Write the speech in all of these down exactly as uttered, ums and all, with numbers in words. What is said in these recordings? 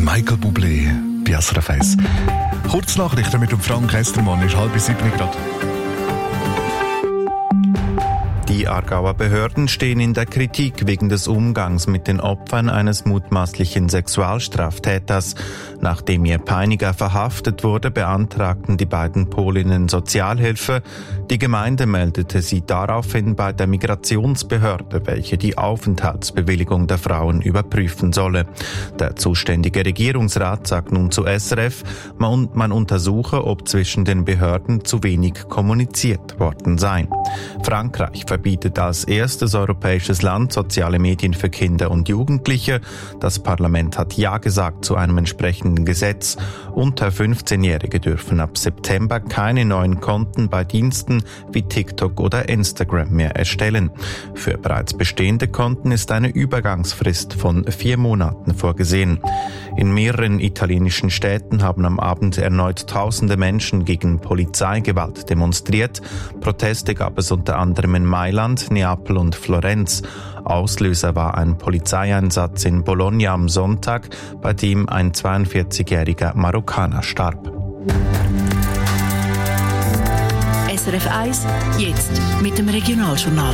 Michael Bublé bei S R F eins. Kurznachrichten mit dem Frank Estermann ist halb sieben Grad. Die Aargauer Behörden stehen in der Kritik wegen des Umgangs mit den Opfern eines mutmaßlichen Sexualstraftäters. Nachdem ihr Peiniger verhaftet wurde, beantragten die beiden Polinnen Sozialhilfe. Die Gemeinde meldete sie daraufhin bei der Migrationsbehörde, welche die Aufenthaltsbewilligung der Frauen überprüfen solle. Der zuständige Regierungsrat sagt nun zu S R F, man, man untersuche, ob zwischen den Behörden zu wenig kommuniziert worden sei. Frankreich verbietet als erstes europäisches Land soziale Medien für Kinder und Jugendliche. Das Parlament hat Ja gesagt zu einem entsprechenden Gesetz. Unter fünfzehnjährige dürfen ab September keine neuen Konten bei Diensten wie TikTok oder Instagram mehr erstellen. Für bereits bestehende Konten ist eine Übergangsfrist von vier Monaten vorgesehen. In mehreren italienischen Städten haben am Abend erneut tausende Menschen gegen Polizeigewalt demonstriert. Proteste gab es unter anderem in Mailand, Neapel und Florenz. Auslöser war ein Polizeieinsatz in Bologna am Sonntag, bei dem ein zweiundvierzigjähriger Marokkaner starb. S R F eins, jetzt mit dem Regionaljournal.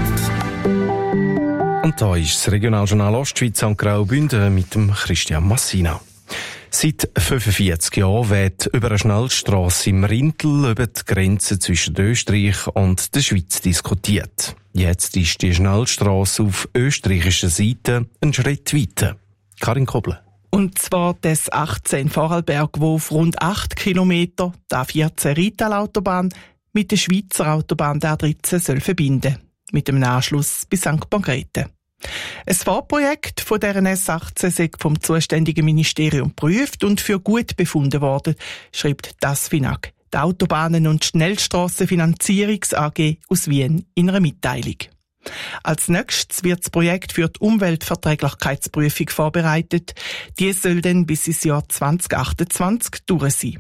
Und da ist das Regionaljournal Ostschweiz und Graubünden mit dem Christian Massina. Seit fünfundvierzig Jahren wird über eine Schnellstrasse im Rintel über die Grenze zwischen Österreich und der Schweiz diskutiert. Jetzt ist die Schnellstrasse auf österreichischer Seite einen Schritt weiter. Karin Kobler. Und zwar das achtzehn in Vorarlberg, wo auf rund acht Kilometer die A vierzehn Rital-Autobahn mit der Schweizer Autobahn der A dreizehn soll verbinden, mit dem Anschluss bis Sankt Margrethe. Ein Vorprojekt von deren S achtzehn sei vom zuständigen Ministerium geprüft und für gut befunden worden, schreibt das FINAG, die Autobahnen- und Schnellstrassenfinanzierungs-A G aus Wien in einer Mitteilung. Als nächstes wird das Projekt für die Umweltverträglichkeitsprüfung vorbereitet. Die soll dann bis ins Jahr zwanzig achtundzwanzig durch sein.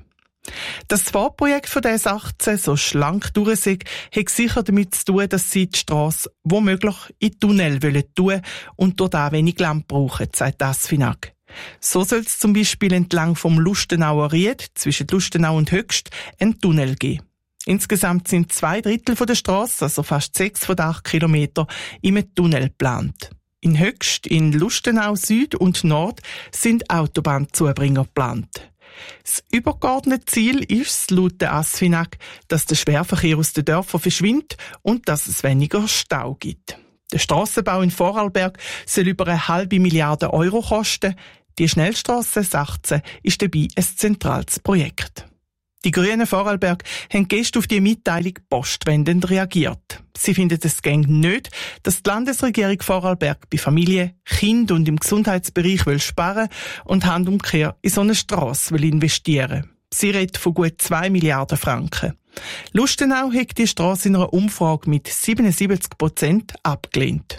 Das Vorprojekt von der S achtzehn so schlank durch sei, hat sicher damit zu tun, dass sie die Strasse womöglich in Tunnel wollen tun und dort auch wenig Land brauchen, sagt das FINAG. So soll es zum Beispiel entlang vom Lustenauer Ried zwischen Lustenau und Höchst einen Tunnel geben. Insgesamt sind zwei Drittel von der Strasse, also fast sechs von den acht Kilometern, im Tunnel geplant. In Höchst, in Lustenau Süd und Nord sind Autobahnzubringer geplant. Das übergeordnete Ziel ist laut der ASFINAG, dass der Schwerverkehr aus den Dörfern verschwindet und dass es weniger Stau gibt. Der Strassenbau in Vorarlberg soll über eine halbe Milliarde Euro kosten. Die Schnellstrasse S achtzehn ist dabei ein zentrales Projekt. Die Grünen Vorarlberg haben gestern auf die Mitteilung postwendend reagiert. Sie finden es geht nicht, dass die Landesregierung Vorarlberg bei Familie, Kind und im Gesundheitsbereich will sparen und handumkehr in so eine Strasse will investieren. Sie redet von gut zwei Milliarden Franken. Lustenau hat die Strasse in einer Umfrage mit siebenundsiebzig Prozent abgelehnt.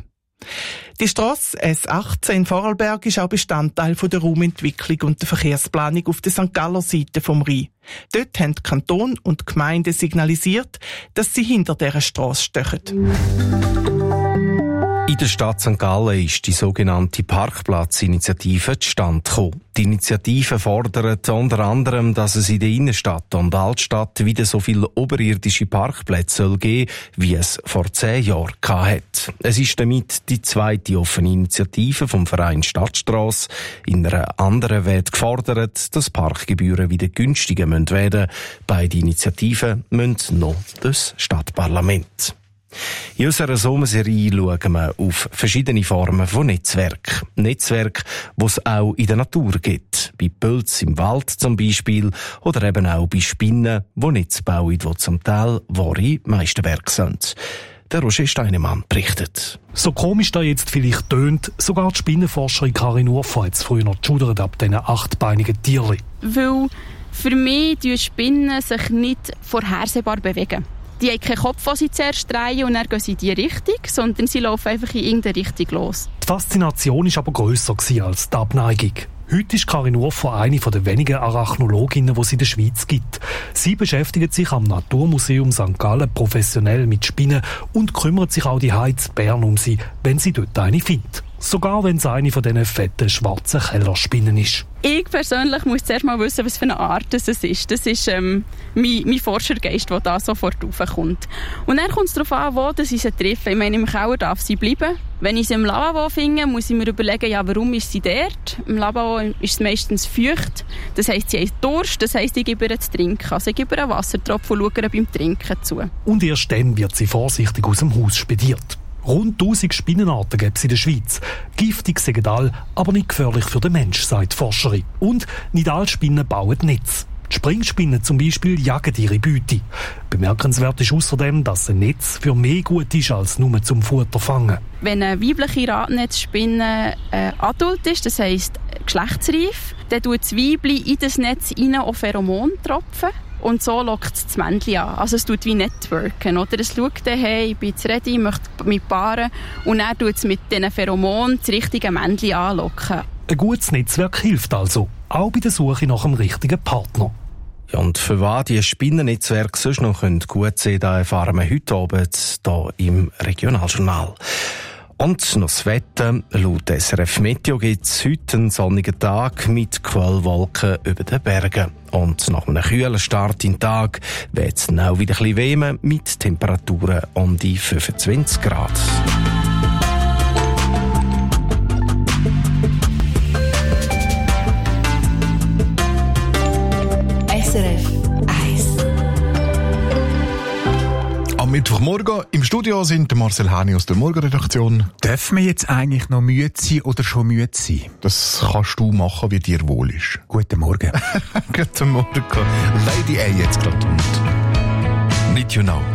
Die Strasse S achtzehn in Vorarlberg ist auch Bestandteil der Raumentwicklung und der Verkehrsplanung auf der Sankt Galler Seite vom Rhein. Dort haben die Kanton und die Gemeinde signalisiert, dass sie hinter dieser Strasse stehen. In der Stadt Sankt Gallen ist die sogenannte Parkplatzinitiative zustande gekommen. Die Initiative fordert unter anderem, dass es in der Innenstadt und Altstadt wieder so viele oberirdische Parkplätze soll geben, wie es vor zehn Jahren hatte. Es ist damit die zweite offene Initiative vom Verein Stadtstrasse. In einer anderen wird gefordert, dass Parkgebühren wieder günstiger werden müssen. Beide Initiativen müssen noch das Stadtparlament. In unserer Sommerserie schauen wir auf verschiedene Formen von Netzwerk. Netzwerk, die es auch in der Natur gibt. Bei Pilzen im Wald zum Beispiel oder eben auch bei Spinnen, die Netze bauen, die zum Teil wahre Meisterwerke sind. Der Roger Steinemann berichtet. So komisch da jetzt vielleicht tönt, sogar die Spinnenforscherin Karin Urfa hat es früher noch geschudert ab diesen achtbeinigen Tierchen. Weil für mich die Spinnen sich nicht vorhersehbar bewegen. Die haben keinen Kopf, den sie zuerst drehen und dann gehen sie in die Richtung, sondern sie laufen einfach in irgendeine Richtung los. Die Faszination war aber grösser als die Abneigung. Heute ist Karin Urfa eine der wenigen Arachnologinnen, die es in der Schweiz gibt. Sie beschäftigt sich am Naturmuseum Sankt Gallen professionell mit Spinnen und kümmert sich auch die in Bern um sie, wenn sie dort eine findet. Sogar wenn es eine von diesen fetten, schwarzen Kellerspinnen ist. Ich persönlich muss zuerst mal wissen, was für eine Art es ist. Das ist ähm, mein, mein Forschergeist, der da sofort raufkommt. Und dann kommt es darauf an, wo ich sie treffe. Ich meine, im Keller darf sie bleiben. Wenn ich sie im Lavabo finde, muss ich mir überlegen, ja, warum ist sie dort? Im Lavabo ist es meistens feucht. Das heisst, sie hat Durst. Das heisst, ich gebe ihr zu trinken. Also ich gebe ihr einen Wassertropfen und schaue ihr beim Trinken zu. Und erst dann wird sie vorsichtig aus dem Haus spediert. Rund tausend Spinnenarten gibt es in der Schweiz. Giftig sind alle, aber nicht gefährlich für den Mensch, sagt die Forscherin. Und nicht alle Spinnen bauen Netz. Die Springspinnen zum Beispiel jagen ihre Beute. Bemerkenswert ist außerdem, dass ein Netz für mehr gut ist als nur zum Futter fangen. Wenn eine weibliche Radnetzspinne äh, adult ist, das heisst geschlechtsreif, dann tut das Weibli in das Netz rein auch Pheromon tropfen. Und so lockt es das Männchen an. Also es tut wie Networken. Oder? Es schaut dann, hey, ich bin jetzt ready, ich möchte mich paaren. Und dann tut es mit diesen Pheromonen das richtige Männchen anlocken. Ein gutes Netzwerk hilft also, auch bei der Suche nach einem richtigen Partner. Ja, und für was die Spinnennetzwerke sonst noch gut sein können, das erfahren wir heute Abend hier im Regionaljournal. Und noch das Wetter. Laut S R F Meteo gibt es heute einen sonnigen Tag mit Quellwolken über den Bergen. Und nach einem kühlen Start in den Tag wird es auch wieder ein bisschen wärmer mit Temperaturen um die fünfundzwanzig Grad. S R F eins. Am Mittwochmorgen im Studio sind Marcel Hani aus der Morgenredaktion. Dürfen wir jetzt eigentlich noch müde sein oder schon müde sein? Das kannst du machen, wie dir wohl ist. Guten Morgen. Guten Morgen. Lady A jetzt gerade und Need You Know.